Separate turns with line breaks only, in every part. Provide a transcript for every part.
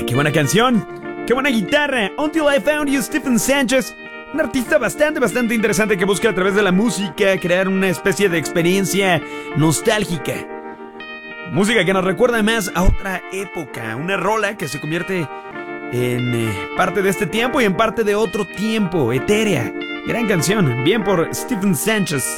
¡Qué buena canción! ¡Qué buena guitarra! Until I Found You, Stephen Sanchez. Un artista bastante interesante que busca a través de la música crear una especie de experiencia nostálgica. Música que nos recuerda más a otra época. Una rola que se convierte en parte de este tiempo y en parte de otro tiempo. Etérea. Gran canción. Bien por Stephen Sanchez.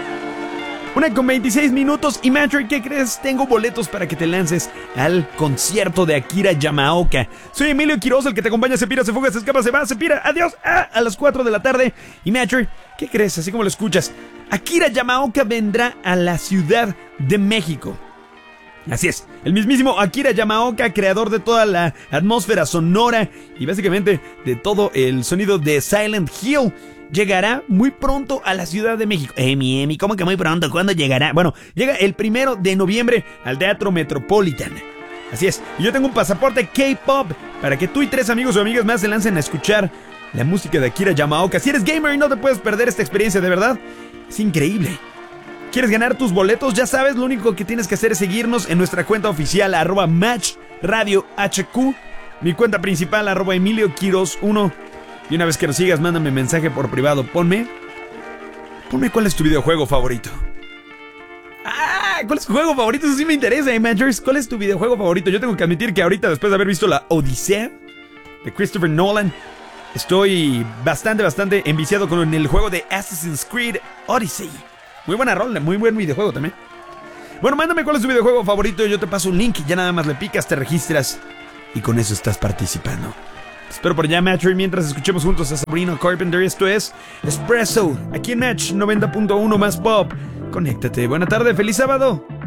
1:26 y Matthew, ¿qué crees? Tengo boletos para que te lances al concierto de Akira Yamaoka. Soy Emilio Quiroz, el que te acompaña. Se pira, se fuga, se escapa, se va, se pira. Adiós. A las 4 de la tarde. Y Matthew, ¿qué crees? Así como lo escuchas, Akira Yamaoka vendrá a la Ciudad de México. Así es, el mismísimo Akira Yamaoka, creador de toda la atmósfera sonora y básicamente de todo el sonido de Silent Hill, llegará muy pronto a la Ciudad de México. Emi, ¿cómo que muy pronto? ¿Cuándo llegará? Bueno, llega el 1 de noviembre al Teatro Metropolitan. Así es, y yo tengo un pasaporte K-Pop para que tú y 3 amigos o amigas más se lancen a escuchar la música de Akira Yamaoka. Si eres gamer y no te puedes perder esta experiencia, de verdad, es increíble. ¿Quieres ganar tus boletos? Ya sabes, lo único que tienes que hacer es seguirnos en nuestra cuenta oficial @MatchRadioHQ, mi cuenta principal @EmilioQuiroz1. Y una vez que nos sigas, mándame mensaje por privado. Ponme cuál es tu videojuego favorito. ¿Cuál es tu juego favorito? Eso sí me interesa, Managers. ¿Cuál es tu videojuego favorito? Yo tengo que admitir que ahorita, después de haber visto la Odisea de Christopher Nolan, estoy bastante enviciado con el juego de Assassin's Creed Odyssey. Muy buena rola, muy buen videojuego también. Bueno, mándame cuál es tu videojuego favorito. Yo te paso un link, ya nada más le picas, te registras y con eso estás participando. Espero por allá, Match, mientras escuchemos juntos a Sabrina Carpenter. Esto es Espresso, aquí en Match 90.1 más Pop. Conéctate, buena tarde, feliz sábado.